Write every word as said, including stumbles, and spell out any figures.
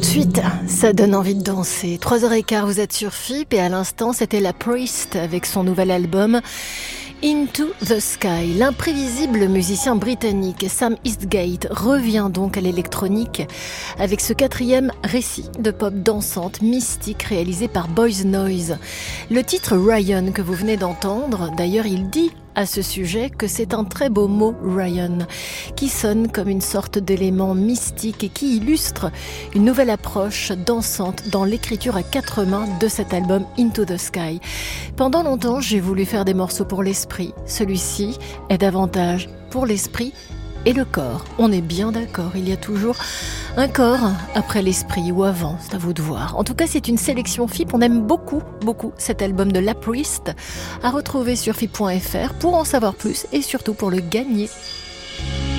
suite, ça donne envie de danser. trois heures quinze, vous êtes sur F I P et à l'instant, c'était La Priest avec son nouvel album Into the Sky. L'imprévisible musicien britannique Sam Eastgate revient donc à l'électronique avec ce quatrième récit de pop dansante mystique réalisé par Boys Noise. Le titre Ryan que vous venez d'entendre, d'ailleurs il dit à ce sujet que c'est un très beau mot Ryan, qui sonne comme une sorte d'élément mystique et qui illustre une nouvelle approche dansante dans l'écriture à quatre mains de cet album Into the Sky. Pendant longtemps, j'ai voulu faire des morceaux pour l'esprit. Celui-ci est davantage pour l'esprit et le corps. On est bien d'accord, il y a toujours un corps après l'esprit ou avant, c'est à vous de voir. En tout cas, c'est une sélection F I P. On aime beaucoup, beaucoup cet album de La Priest à retrouver sur F I P point F R pour en savoir plus et surtout pour le gagner.